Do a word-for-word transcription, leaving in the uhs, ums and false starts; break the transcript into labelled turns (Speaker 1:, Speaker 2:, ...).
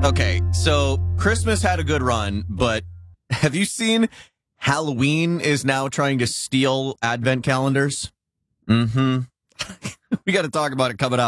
Speaker 1: Okay, so Christmas had a good run, but have you seen Halloween is now trying to steal Advent calendars? Mm-hmm. We got to talk about it coming up.